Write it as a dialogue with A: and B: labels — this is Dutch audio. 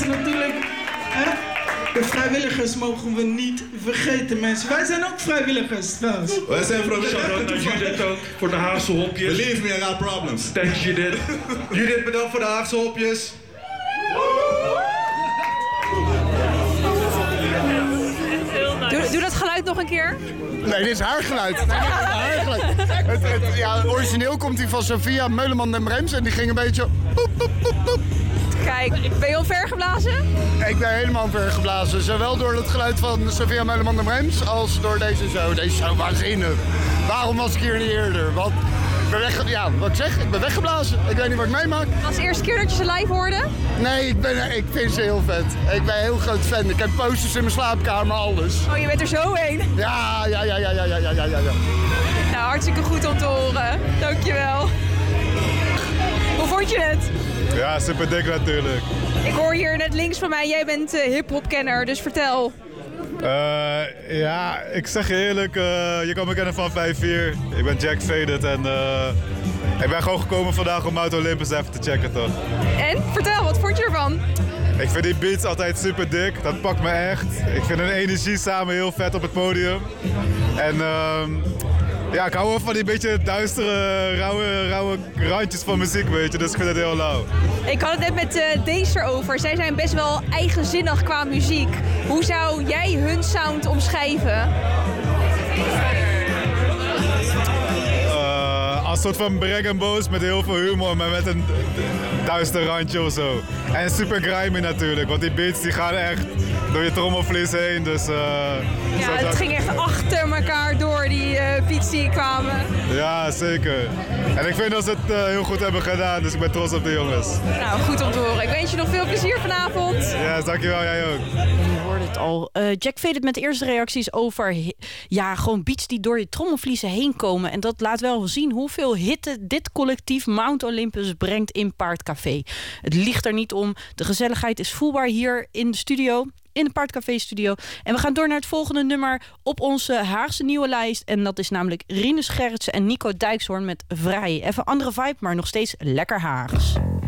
A: is natuurlijk... De vrijwilligers mogen we niet vergeten, mensen. Wij zijn ook vrijwilligers, trouwens.
B: Wij zijn vrijwilligers.
C: Shout-out naar Judith ook, voor de Haagse hopjes.
B: Believe me, I got problems.
C: Thanks, Judith.
B: Judith, bedankt voor de Haagse hopjes.
D: Doe dat geluid nog een keer.
E: Nee, dit is haar geluid. Origineel komt hij van Sophia Meuleman en Brems en die ging een beetje... Poep, poep, poep, poep.
D: Kijk, ben je omvergeblazen?
E: Ik ben helemaal omvergeblazen. Zowel door het geluid van Sophia Meuleman en Brems als door deze show. Deze show waanzinnig. Waarom was ik hier niet eerder? Want ik ben weggeblazen. Ik weet niet wat ik meemaak.
D: Was het de eerste keer dat je ze live hoorde?
E: Nee, ik vind ze heel vet. Ik ben een heel groot fan. Ik heb posters in mijn slaapkamer, alles.
D: Oh, je bent er zo heen.
E: Ja.
D: Nou, hartstikke goed om te horen. Dankjewel. Hoe vond je het?
F: Ja, super dik natuurlijk.
D: Ik hoor hier net links van mij, jij bent hip-hop-kenner, dus vertel.
F: Ja, ik zeg je eerlijk, je kan me kennen van 5-4. Ik ben Jack Faded en ik ben gewoon gekomen vandaag om Mount Olympus even te checken, toch?
D: En? Vertel, wat vond je ervan?
F: Ik vind die beats altijd super dik, dat pakt me echt. Ik vind hun energie samen heel vet op het podium. En ja, ik hou wel van die beetje duistere, rauwe randjes van muziek, weet je, dus ik vind het heel lauw.
D: Ik had het net met Dace erover. Zij zijn best wel eigenzinnig qua muziek. Hoe zou jij hun sound omschrijven?
F: Als soort van brag and boast met heel veel humor, maar met een duister randje of zo. En super grimy natuurlijk, want die beats die gaan echt door je trommelvlies heen. Dus,
D: ja, het ging echt achter elkaar door, die beats die kwamen.
F: Ja, zeker. En ik vind dat ze het heel goed hebben gedaan, dus ik ben trots op de jongens.
D: Nou, goed om te horen. Ik wens je nog veel plezier vanavond.
F: Ja, dankjewel, jij ook.
G: Je hoorde het al. Jack Faded met de eerste reacties over gewoon beats die door je trommelvliezen heen komen. En dat laat wel zien hoeveel hitte dit collectief Mount Olympus brengt in Paardcafé. Het ligt er niet om. De gezelligheid is voelbaar hier in de studio. In de Paardcafé studio. En we gaan door naar het volgende nummer op onze Haagse nieuwe lijst. En dat is namelijk Rinus Gerritsen en Nico Dijkshoorn met Vrij. Even andere vibe, maar nog steeds lekker Haags.